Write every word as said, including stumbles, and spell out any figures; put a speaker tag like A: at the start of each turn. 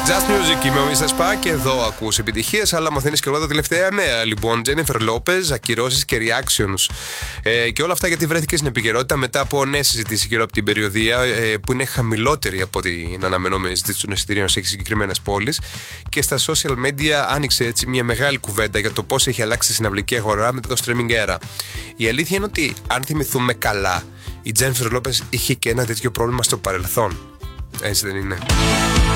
A: Just Music, είμαι ο Μίστερ Σπα και εδώ ακούς επιτυχίες, αλλά μαθαίνεις και όλα τα τελευταία νέα. Λοιπόν, Jennifer Lopez, ακυρώσεις και reactions. Ε, και όλα αυτά γιατί βρέθηκε στην επικαιρότητα μετά από νέες συζητήσεις γύρω από την περιοδία, ε, που είναι χαμηλότερη από την αναμενόμενη ζήτηση των εισιτηρίων σε συγκεκριμένες πόλεις. Και στα social media άνοιξε έτσι μια μεγάλη κουβέντα για το πώς έχει αλλάξει η συναυλική αγορά μετά το streaming era. Η αλήθεια είναι ότι, αν θυμηθούμε καλά, η Jennifer Lopez είχε και ένα τέτοιο πρόβλημα στο παρελθόν. Έτσι δεν είναι?